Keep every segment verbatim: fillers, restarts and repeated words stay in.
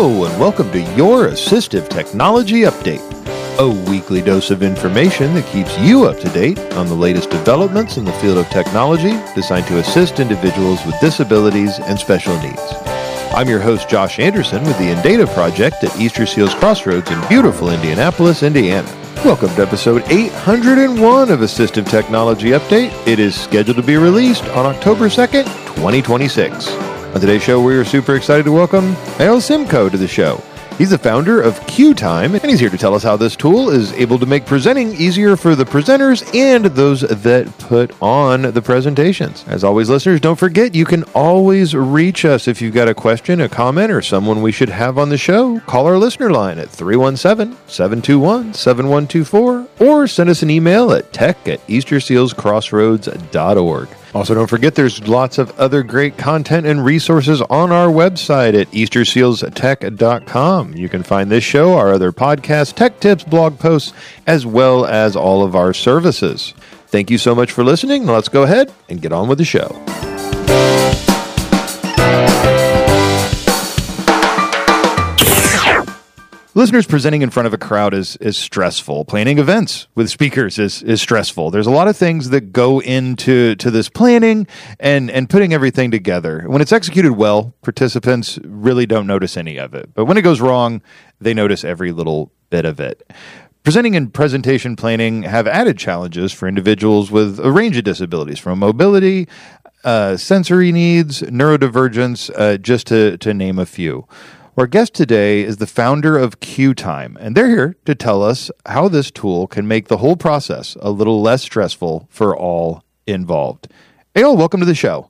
Hello, and welcome to your Assistive Technology Update, a weekly dose of information that keeps you up to date on the latest developments in the field of technology designed to assist individuals with disabilities and special needs. I'm your host, Josh Anderson, with the Indata Project at Easter Seals Crossroads in beautiful Indianapolis, Indiana. Welcome to episode eight hundred one of Assistive Technology Update. It is scheduled to be released on October second, twenty twenty-six. On today's show, we are super excited to welcome Eyal Simko to the show. He's the founder of QTime, and he's here to tell us how this tool is able to make presenting easier for the presenters and those that put on the presentations. As always, listeners, don't forget you can always reach us if you've got a question, a comment, or someone we should have on the show. Call our listener line at three one seven, seven two one, seven one two four or send us an email at tech at easter seals crossroads dot org. Also, don't forget there's lots of other great content and resources on our website at easter seals tech dot com. You can find this show, our other podcasts, tech tips, blog posts, as well as all of our services. Thank you so much for listening. Let's go ahead and get on with the show. Listeners, presenting in front of a crowd is is stressful. Planning events with speakers is is stressful. There's a lot of things that go into to this planning and, and putting everything together. When it's executed well, participants really don't notice any of it. But when it goes wrong, they notice every little bit of it. Presenting and presentation planning have added challenges for individuals with a range of disabilities, from mobility, uh, sensory needs, neurodivergence, uh, just to, to name a few. Our guest today is the founder of QTime, and they're here to tell us how this tool can make the whole process a little less stressful for all involved. Eyal, welcome to the show.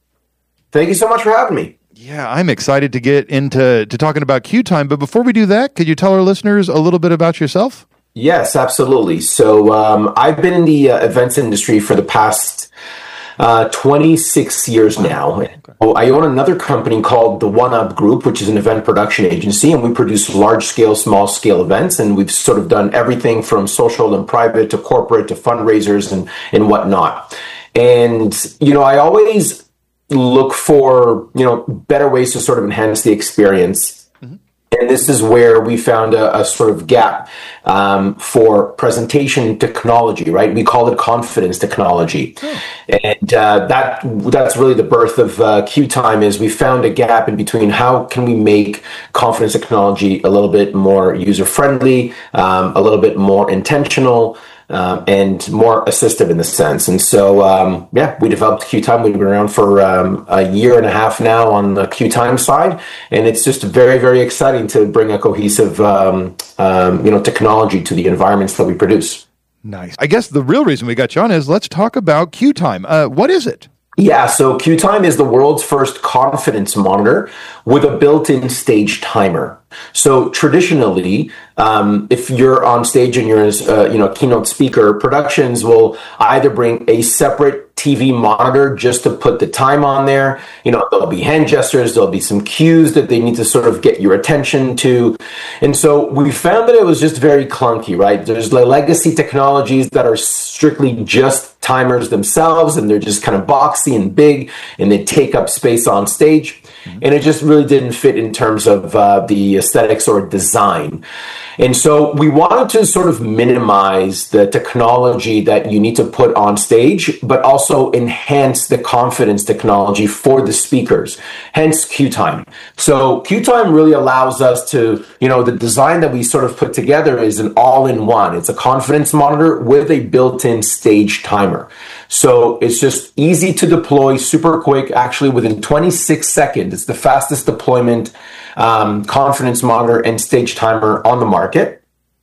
Thank you so much for having me. Yeah, I'm excited to get into to talking about QTime, but before we do that, could you tell our listeners a little bit about yourself? Yes, absolutely. So um, I've been in the uh, events industry for the past Uh, twenty-six years now. Okay. I own another company called the One Up Group, which is an event production agency, and we produce large-scale, small-scale events, and we've sort of done everything from social and private to corporate to fundraisers and, and whatnot. And, you know, I always look for, you know, better ways to sort of enhance the experience. And this is where we found a, a sort of gap um, for presentation technology, right? We call it confidence technology. Oh. And uh, that that's really the birth of uh, QTime. Is we found a gap in between how can we make confidence technology a little bit more user-friendly, um, a little bit more intentional, Um, and more assistive in the sense. And so, um, yeah, we developed QTime. We've been around for um, a year and a half now on the QTime side. And it's just very, very exciting to bring a cohesive, um, um, you know, technology to the environments that we produce. Nice. I guess the real reason we got you on is let's talk about QTime. Uh, what is it? Yeah, so QTime is the world's first confidence monitor with a built-in stage timer. So traditionally, um, if you're on stage and you're uh, you know, a keynote speaker, productions will either bring a separate T V monitor just to put the time on there. You know, there'll be hand gestures, there'll be some cues that they need to sort of get your attention to. And so we found that it was just very clunky, right? There's the legacy technologies that are strictly just timers themselves, and they're just kind of boxy and big, and they take up space on stage. Mm-hmm. And it just really didn't fit in terms of uh, the aesthetics or design. And so we wanted to sort of minimize the technology that you need to put on stage, but also enhance the confidence technology for the speakers, hence QTime. So QTime really allows us to, you know, the design that we sort of put together is an all-in-one. It's a confidence monitor with a built-in stage timer. So it's just easy to deploy, super quick, actually within twenty-six seconds. It's the fastest deployment um, confidence monitor and stage timer on the market.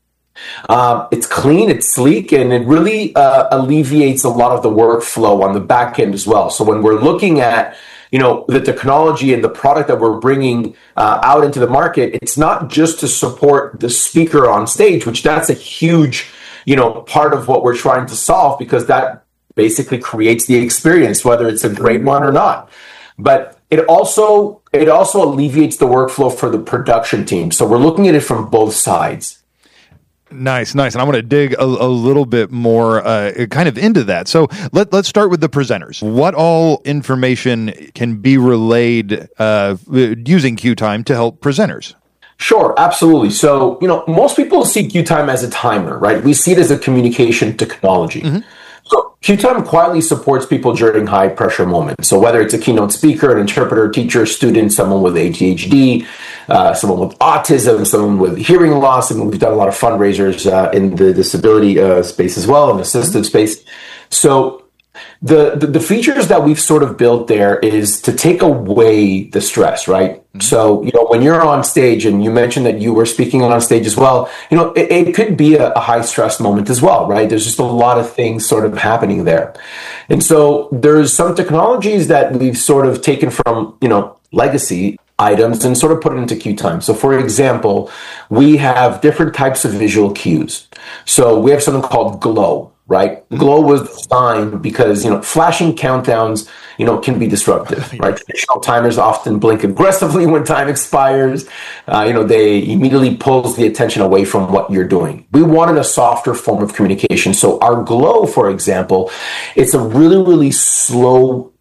Uh, it's clean, it's sleek, and it really uh, alleviates a lot of the workflow on the back end as well. So when we're looking at, you know, the technology and the product that we're bringing uh, out into the market, it's not just to support the speaker on stage, which that's a huge, you know, part of what we're trying to solve, because that basically creates the experience, whether it's a great one or not. But it also it also alleviates the workflow for the production team. So we're looking at it from both sides. Nice, nice. And I want to dig a, a little bit more uh, kind of into that. So let, let's start with the presenters. What all information can be relayed uh, using QTime to help presenters? Sure, absolutely. So, you know, most people see QTime as a timer, right? We see it as a communication technology. Mm-hmm. So QTime quietly supports people during high pressure moments. So whether it's a keynote speaker, an interpreter, teacher, student, someone with A D H D, uh, someone with autism, someone with hearing loss, and we've done a lot of fundraisers uh, in the disability uh, space as well, in the assistive space. So The, the the features that we've sort of built there is to take away the stress, right? Mm-hmm. So, you know, when you're on stage, and you mentioned that you were speaking on stage as well, you know, it, it could be a, a high stress moment as well, right? There's just a lot of things sort of happening there. And so there's some technologies that we've sort of taken from, you know, legacy items and sort of put it into QTime. So for example, we have different types of visual cues. So we have something called Glow. Right? Glow was designed because, you know, flashing countdowns, you know, can be disruptive, right? Traditional timers often blink aggressively when time expires. Uh, you know, they immediately pulls the attention away from what you're doing. We wanted a softer form of communication. So our Glow, for example, it's a really, really slow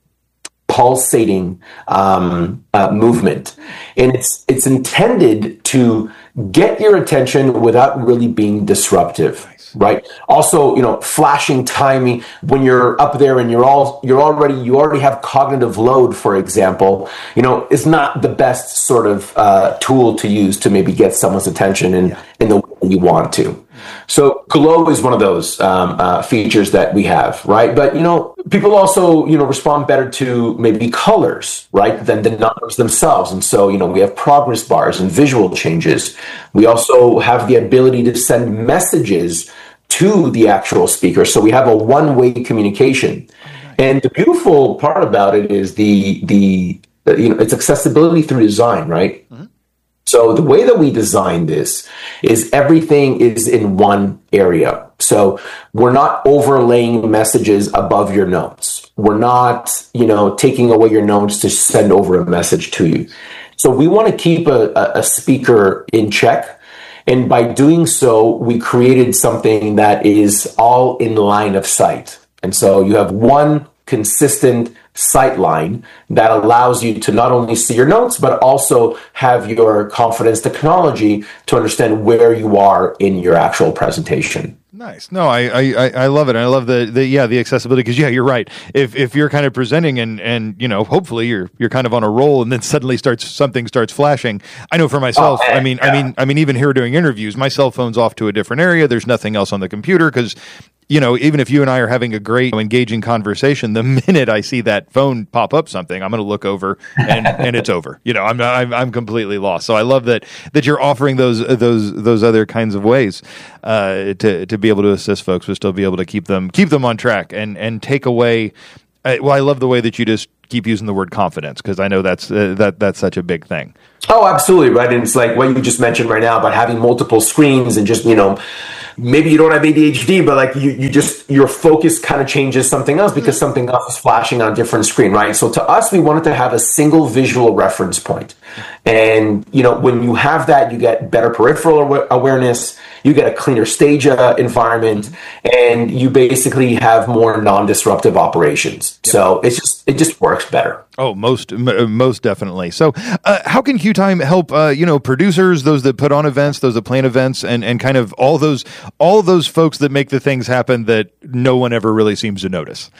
pulsating um, uh, movement. And it's it's intended to get your attention without really being disruptive. Right. Also, you know, flashing timing when you're up there and you're all you're already you already have cognitive load, for example, you know, is not the best sort of uh, tool to use to maybe get someone's attention in, yeah. in the way you want to. So Glow is one of those um, uh, features that we have, right? But, you know, people also, you know, respond better to maybe colors, right, than the numbers themselves. And so, you know, we have progress bars and visual changes. We also have the ability to send messages to the actual speaker. So we have a one-way communication. And the beautiful part about it is the, the you know, it's accessibility through design, right? Mm-hmm. So the way that we designed this is everything is in one area. So we're not overlaying messages above your notes. We're not, you know, taking away your notes to send over a message to you. So we want to keep a, a speaker in check. And by doing so, we created something that is all in line of sight. And so you have one consistent sight line that allows you to not only see your notes, but also have your confidence technology to understand where you are in your actual presentation. Nice. No, I, I, I love it. I love the, the yeah, the accessibility, because yeah, you're right. If if you're kind of presenting and, and you know, hopefully you're you're kind of on a roll and then suddenly starts something starts flashing. I know for myself, oh, man, I mean yeah. I mean I mean even here doing interviews, my cell phone's off to a different area. There's nothing else on the computer because, you know, even if you and I are having a great, engaging conversation, the minute I see that phone pop up something, I'm going to look over and, and it's over. You know, I'm, I'm I'm completely lost. So I love that that you're offering those those those other kinds of ways uh, to to be able to assist folks, but still be able to keep them keep them on track and and take away. Uh, well, I love the way that you just keep using the word confidence, because I know that's uh, that that's such a big thing. Oh, absolutely, right. And it's like what you just mentioned right now about having multiple screens and just, you know, maybe you don't have A D H D, but like you, you just, your focus kind of changes something else because something else is flashing on a different screen, right? So to us, we wanted to have a single visual reference point. And, you know, when you have that, you get better peripheral aw- awareness, you get a cleaner stage uh, environment, and you basically have more non-disruptive operations. Yep. So it's just, it just works better. Oh, most m- most definitely. So uh, how can QTime help, uh, you know, producers, those that put on events, those that plan events, and, and kind of all those all those folks that make the things happen that no one ever really seems to notice?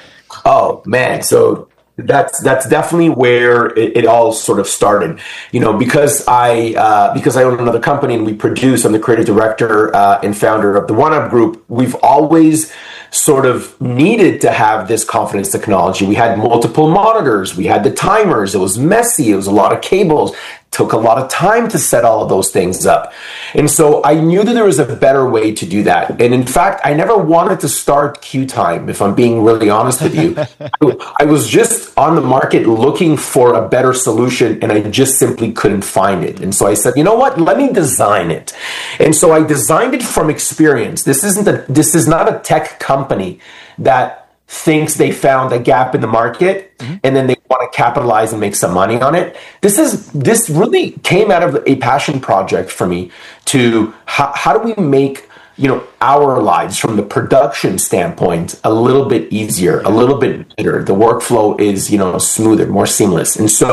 Oh, man. So that's that's definitely where it, it all sort of started. You know, because I uh, because I own another company and we produce, I'm the creative director uh, and founder of the OneUp Group. We've always sort of needed to have this confidence technology. We had multiple monitors, we had the timers, it was messy, it was a lot of cables, took a lot of time to set all of those things up. And so I knew that there was a better way to do that. And in fact, I never wanted to start QTime, if I'm being really honest with you. I was just on the market looking for a better solution, and I just simply couldn't find it. And so I said, you know what, let me design it. And so I designed it from experience. This isn't a, this is not a tech company that thinks they found a gap in the market mm-hmm. and then they want to capitalize and make some money on it. This is this really came out of a passion project for me to how, how do we make, you know, our lives from the production standpoint a little bit easier, a little bit better. The workflow is, you know, smoother, more seamless. And so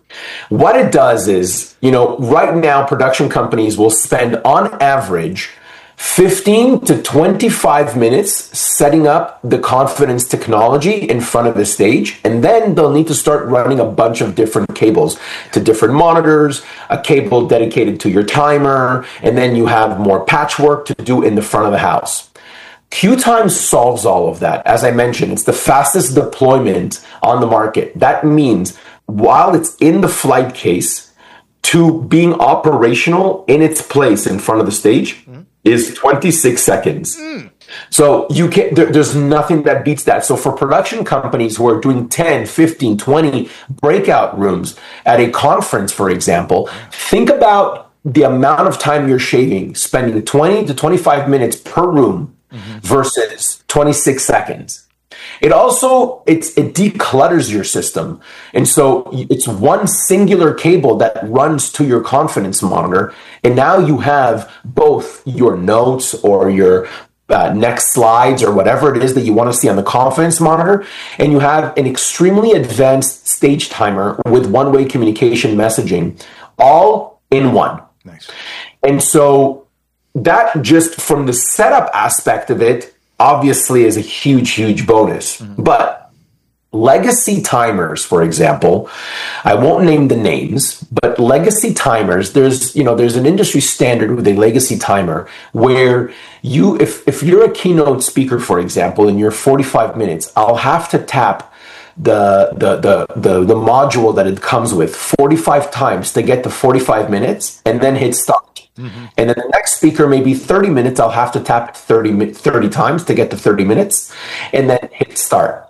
What it does is, you know, right now production companies will spend on average fifteen to twenty-five minutes setting up the confidence technology in front of the stage, and then they'll need to start running a bunch of different cables to different monitors, a cable dedicated to your timer, and then you have more patchwork to do in the front of the house. QTime solves all of that. As I mentioned, it's the fastest deployment on the market. That means while it's in the flight case to being operational in its place in front of the stage, mm-hmm. is twenty-six seconds. Mm. So you can there, there's nothing that beats that. So for production companies who are doing ten, fifteen, twenty breakout rooms at a conference, for example, think about the amount of time you're shaving, spending twenty to twenty-five minutes per room mm-hmm. versus twenty-six seconds. It also, it's, it declutters your system. And so it's one singular cable that runs to your confidence monitor. And now you have both your notes or your uh, next slides or whatever it is that you want to see on the confidence monitor. And you have an extremely advanced stage timer with one-way communication messaging all in one. Nice. And so that just from the setup aspect of it, obviously is a huge, huge bonus. Mm-hmm. But legacy timers, for example, I won't name the names, but legacy timers, there's, you know, there's an industry standard with a legacy timer where you, if, if you're a keynote speaker, for example, in your forty-five minutes, I'll have to tap the, the, the, the, the module that it comes with forty-five times to get to forty-five minutes and then hit stop. Mm-hmm. And then the next speaker, maybe thirty minutes, I'll have to tap thirty, thirty times to get to thirty minutes and then hit start.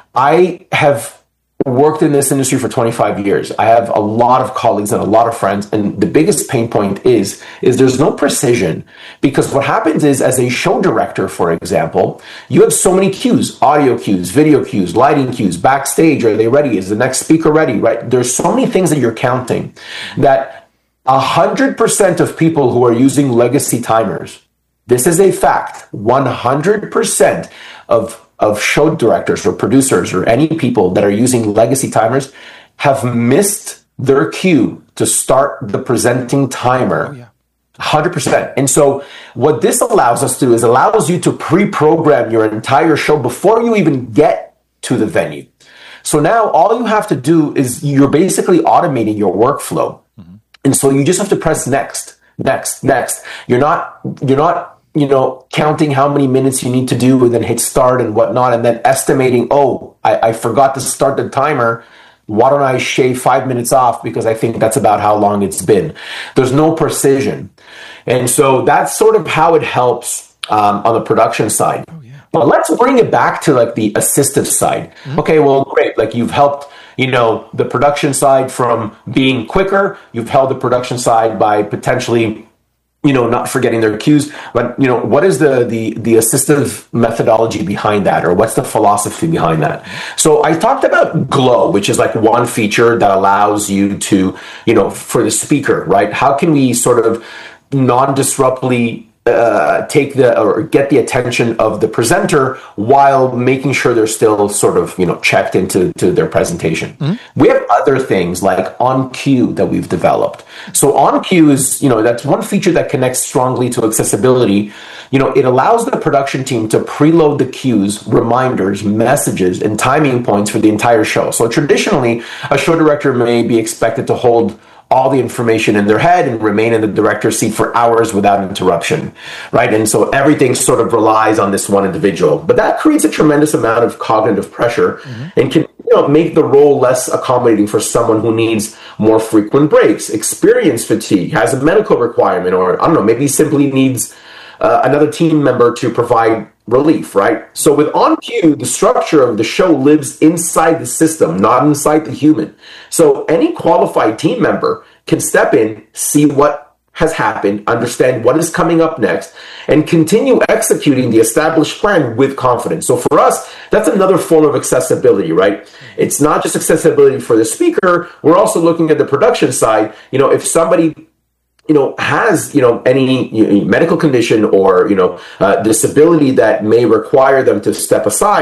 I have worked in this industry for twenty-five years. I have a lot of colleagues and a lot of friends. And the biggest pain point is, is there's no precision, because what happens is, as a show director, for example, you have so many cues, audio cues, video cues, lighting cues, backstage. Are they ready? Is the next speaker ready? Right? There's so many things that you're counting that one hundred percent of people who are using legacy timers, this is a fact, one hundred percent of, of show directors or producers or any people that are using legacy timers have missed their cue to start the presenting timer. Oh, yeah. one hundred percent. And so what this allows us to do is allows you to pre-program your entire show before you even get to the venue. So now all you have to do is you're basically automating your workflow. Mm-hmm. And so you just have to press next, next, next. You're not, you're not, you know, counting how many minutes you need to do and then hit start and whatnot, and then estimating, oh, I, I forgot to start the timer. Why don't I shave five minutes off because I think that's about how long it's been? There's no precision. And so that's sort of how it helps um, on the production side. Oh, yeah. But let's bring it back to like the assistive side. Mm-hmm. Okay, well, great. Like you've helped, you know, the production side from being quicker. You've held the production side by potentially, you know, not forgetting their cues. But, you know, what is the, the, the assistive methodology behind that? Or what's the philosophy behind that? So I talked about Glow, which is like one feature that allows you to, you know, for the speaker, right? How can we sort of non-disruptly Uh, take the or get the attention of the presenter while making sure they're still sort of, you know, checked into to their presentation. Mm-hmm. We have other things like On Cue that we've developed. So On Cue is, you know, that's one feature that connects strongly to accessibility. You know, it allows the production team to preload the cues, reminders, messages, and timing points for the entire show. So traditionally, a show director may be expected to hold all the information in their head and remain in the director's seat for hours without interruption, right? And so everything sort of relies on this one individual. But that creates a tremendous amount of cognitive pressure mm-hmm. and can, you know, make the role less accommodating for someone who needs more frequent breaks, experience fatigue, has a medical requirement, or I don't know, maybe simply needs uh, another team member to provide relief, right? So with On Cue, the structure of the show lives inside the system, not inside the human. So any qualified team member can step in, see what has happened, understand what is coming up next, and continue executing the established plan with confidence. So for us, that's another form of accessibility, right? It's not just accessibility for the speaker. We're also looking at the production side. You know, if somebody you know, has, you know, any you know, medical condition or, you know, uh, disability that may require them to step aside,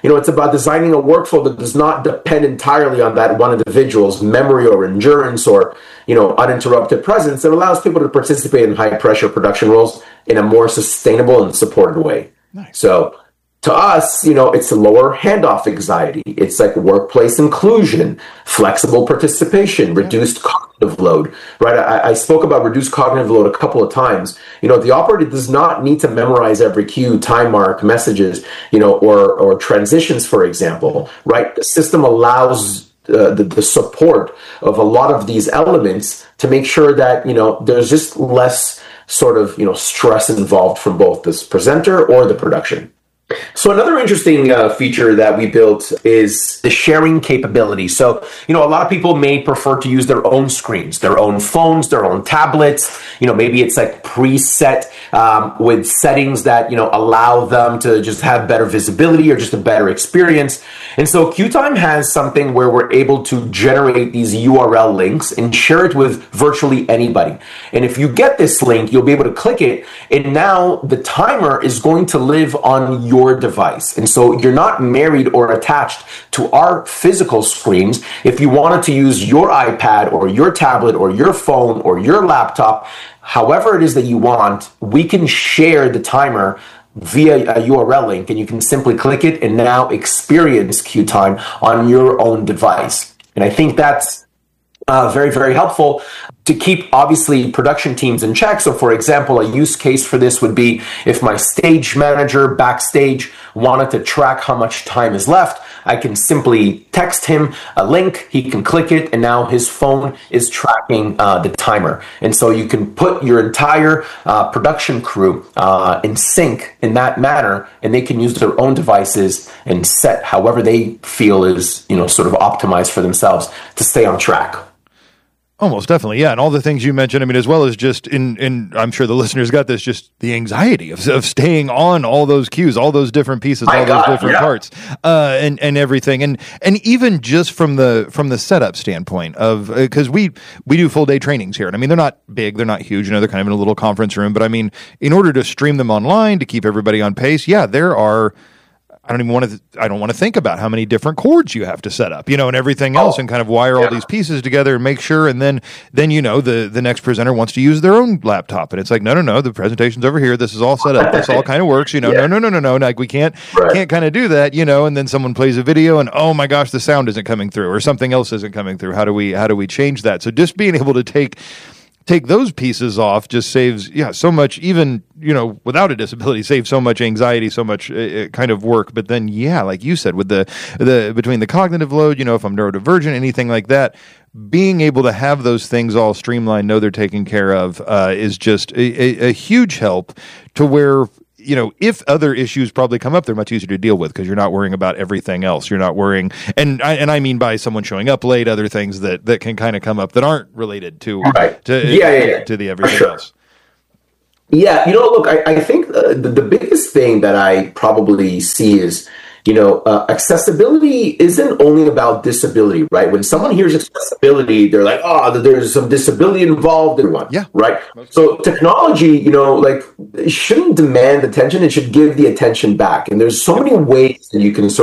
You know, it's about designing a workflow that does not depend entirely on that one individual's memory or endurance or, you know, uninterrupted presence. That allows people to participate in high pressure production roles in a more sustainable and supported way. Nice. So to us, you know, it's a lower handoff anxiety. It's like workplace inclusion, flexible participation, reduced cognitive load, right? I, I spoke about reduced cognitive load a couple of times. You know, the operator does not need to memorize every cue, time mark, messages, you know, or, or transitions, for example, right? The system allows uh, the, the support of a lot of these elements to make sure that, you know, there's just less sort of, you know, stress involved from both this presenter or the production. So another interesting uh, feature that we built is the sharing capability. So, you know, a lot of people may prefer to use their own screens, their own phones, their own tablets. You know, maybe it's like preset um, with settings that, you know, allow them to just have better visibility or just a better experience. And so QTime has something where we're able to generate these U R L links and share it with virtually anybody. And if you get this link, you'll be able to click it. And now the timer is going to live on your your device. And so you're not married or attached to our physical screens. If you wanted to use your iPad or your tablet or your phone or your laptop, however it is that you want, we can share the timer via a U R L link, and you can simply click it and now experience QTime on your own device. And I think that's Uh, very, very helpful to keep, obviously, production teams in check. So, for example, a use case for this would be if my stage manager backstage wanted to track how much time is left, I can simply text him a link, he can click it, and now his phone is tracking uh, the timer. And so you can put your entire uh, production crew uh, in sync in that manner, and they can use their own devices and set however they feel is, you know, sort of optimized for themselves to stay on track. Almost definitely, yeah. And all the things you mentioned, I mean, as well as just in, in I'm sure the listeners got this, just the anxiety of, of staying on all those cues, all those different pieces, My all God, those different yeah. parts, uh, and, and everything. And, and even just from the, from the setup standpoint of, uh, cause we, we do full day trainings here. And I mean, they're not big, they're not huge, you know, they're kind of in a little conference room, but I mean, in order to stream them online to keep everybody on pace, yeah, there are, I don't even want to, th- I don't want to think about how many different cords you have to set up, you know, and everything else, oh, and kind of wire yeah. all these pieces together and make sure. And then, then, you know, the, the next presenter wants to use their own laptop. And it's like, no, no, no, the presentation's over here. This is all set up. This all kind of works, you know, yeah. no, no, no, no, no. Like we can't, right. can't kind of do that, you know, and then someone plays a video and, oh my gosh, the sound isn't coming through or something else isn't coming through. How do we, how do we change that? So just being able to take, take those pieces off just saves, yeah, so much, even, you know, without a disability, saves so much anxiety, so much uh, kind of work. But then, yeah, like you said, with the, the, between the cognitive load, you know, if I'm neurodivergent, anything like that, being able to have those things all streamlined, know they're taken care of, uh, is just a, a, a huge help to where, you know, if other issues probably come up, they're much easier to deal with because you're not worrying about everything else. You're not worrying, and I, and I mean by someone showing up late, other things that, that can kind of come up that aren't related to right. to, yeah, yeah, yeah. to the everything sure. else. Yeah, you know, look, I, I think uh, the, the biggest thing that I probably see is, you know, uh, accessibility isn't only about disability, right? When someone hears accessibility, they're like, oh, there's some disability involved in one, yeah. right? So technology, you know, like, it shouldn't demand attention. It should give the attention back. And there's so many ways that you can sort